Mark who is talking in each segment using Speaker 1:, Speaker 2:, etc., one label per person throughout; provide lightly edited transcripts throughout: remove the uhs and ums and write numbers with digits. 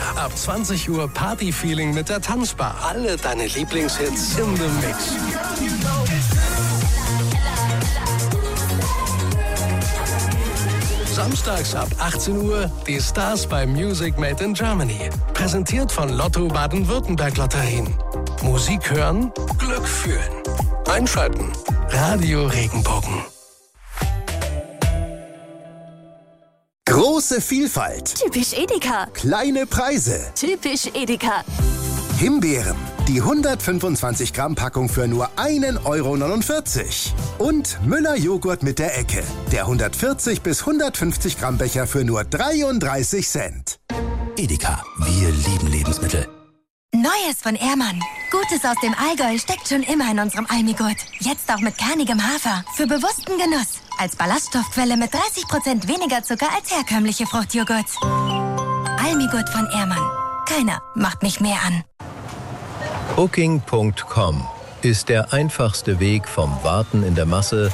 Speaker 1: Ab 20 Uhr Party-Feeling mit der Tanzbar. Alle deine Lieblingshits in the Mix. Samstags ab 18 Uhr die Stars bei Music Made in Germany. Präsentiert von Lotto Baden-Württemberg Lotterien. Musik hören, Glück fühlen. Einschalten. Radio Regenbogen.
Speaker 2: Große Vielfalt.
Speaker 3: Typisch Edeka.
Speaker 2: Kleine Preise.
Speaker 3: Typisch Edeka.
Speaker 2: Himbeeren. Die 125 Gramm Packung für nur 1,49 €. Und Müller Joghurt mit der Ecke. Der 140 bis 150 Gramm Becher für nur 33 Cent.
Speaker 4: Edeka. Wir lieben Lebensmittel.
Speaker 5: Neues von Ehrmann. Gutes aus dem Allgäu steckt schon immer in unserem Almigurt. Jetzt auch mit kernigem Hafer. Für bewussten Genuss. Als Ballaststoffquelle mit 30% weniger Zucker als herkömmliche Fruchtjoghurts. Almigurt von Ehrmann. Keiner macht mich mehr an.
Speaker 6: Booking.com ist der einfachste Weg vom Warten in der Masse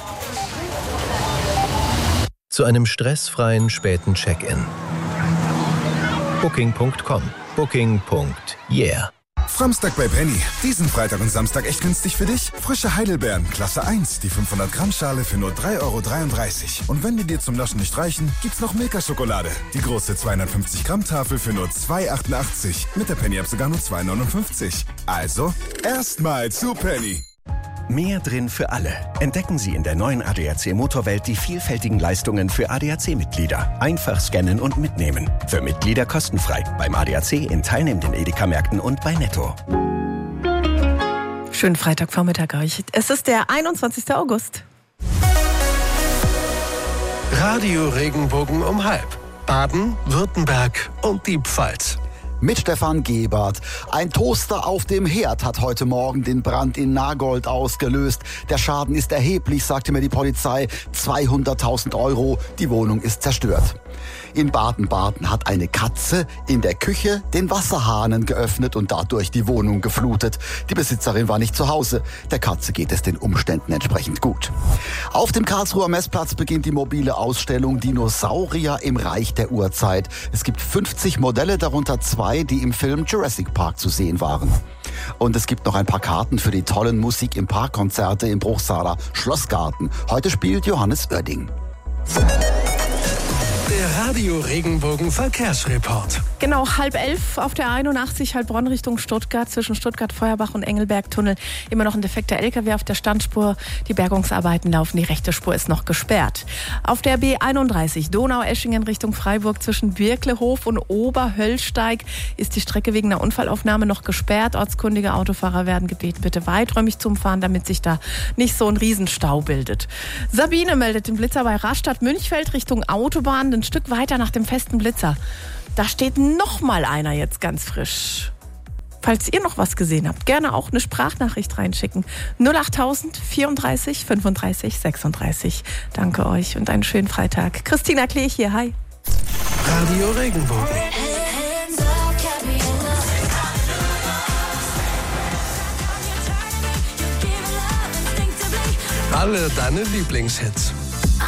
Speaker 6: zu einem stressfreien späten Check-in. Booking.com. Booking.yeah.
Speaker 7: Samstag bei Penny. Diesen Freitag und Samstag echt günstig für dich? Frische Heidelbeeren, Klasse 1, die 500 Gramm Schale für nur 3,33 €. Und wenn die dir zum Naschen nicht reichen, gibt's noch Milka-Schokolade. Die große 250 Gramm Tafel für nur 2,88 €. Mit der Penny-App sogar nur 2,59 €. Also, erstmal zu Penny.
Speaker 4: Mehr drin für alle. Entdecken Sie in der neuen ADAC Motorwelt die vielfältigen Leistungen für ADAC-Mitglieder. Einfach scannen und mitnehmen. Für Mitglieder kostenfrei. Beim ADAC in teilnehmenden Edeka-Märkten und bei Netto.
Speaker 8: Schönen Freitagvormittag euch. Es ist der 21. August.
Speaker 1: Radio Regenbogen um 12:30. Baden, Württemberg und die Pfalz.
Speaker 9: Mit Stefan Gebert. Ein Toaster auf dem Herd hat heute Morgen den Brand in Nagold ausgelöst. Der Schaden ist erheblich, sagte mir die Polizei. 200.000 €. Die Wohnung ist zerstört. In Baden-Baden hat eine Katze in der Küche den Wasserhahn geöffnet und dadurch die Wohnung geflutet. Die Besitzerin war nicht zu Hause. Der Katze geht es den Umständen entsprechend gut. Auf dem Karlsruher Messplatz beginnt die mobile Ausstellung Dinosaurier im Reich der Urzeit. Es gibt 50 Modelle, darunter 2, die im Film Jurassic Park zu sehen waren. Und es gibt noch ein paar Karten für die tollen Musik im Parkkonzerte im Bruchsaler Schlossgarten. Heute spielt Johannes Oerding.
Speaker 1: Der Radio Regenbogen Verkehrsreport.
Speaker 8: Genau, 10:30 auf der 81 Heilbronn Richtung Stuttgart, zwischen Stuttgart-Feuerbach und Engelberg-Tunnel. Immer noch ein defekter LKW auf der Standspur. Die Bergungsarbeiten laufen, die rechte Spur ist noch gesperrt. Auf der B31 Donaueschingen Richtung Freiburg zwischen Birklehof und Oberhöllsteig ist die Strecke wegen einer Unfallaufnahme noch gesperrt. Ortskundige Autofahrer werden gebeten, bitte weiträumig zu umfahren, damit sich da nicht so ein Riesenstau bildet. Sabine meldet den Blitzer bei Rastatt-Münchfeld Richtung Autobahn, ein Stück weiter nach dem festen Blitzer. Da steht noch mal einer jetzt ganz frisch. Falls ihr noch was gesehen habt, gerne auch eine Sprachnachricht reinschicken. 08000 34 35 36. Danke euch und einen schönen Freitag. Christina Klech hier, hi.
Speaker 1: Radio Regenbogen. Alle deine Lieblingshits.